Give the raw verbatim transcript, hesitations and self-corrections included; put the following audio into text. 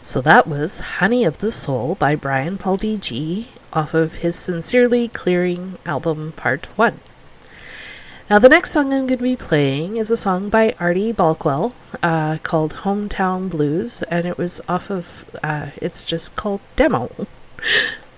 So that was Honey of the Soul by Brian Paul D G off of his Sincerely Clearing album Part one. Now the next song I'm going to be playing is a song by Artie Balkwell uh, called Hometown Blues, and it was off of, uh, it's just called Demo.